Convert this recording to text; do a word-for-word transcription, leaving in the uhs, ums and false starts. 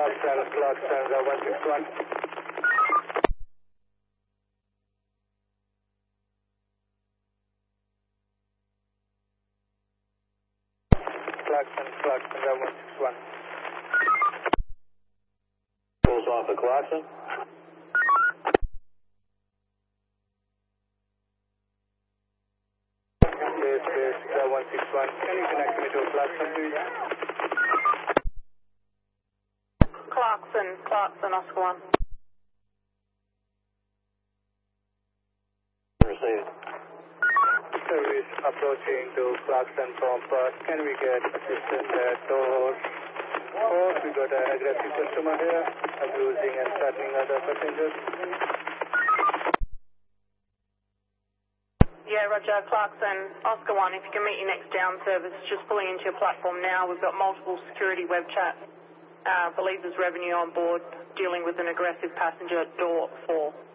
Clarkson, Clarkson, uh, one six one. Clarkson, Clarkson, uh, one six one. Pulls off at Clarkson. Yes, yes, uh, one six one. Can you connect me to Clarkson, please? Clarkson, Clarkson, Oscar one. Received. Service approaching to Clarkson from Perth. Can we get assistance at door four? We got an aggressive customer here, abusing and threatening other passengers. Yeah, Roger, Clarkson, Oscar one, if you can meet your next down service, just pulling into your platform now. We've got multiple security web chats. Uh, believe there's revenue on board, dealing with an aggressive passenger at door four.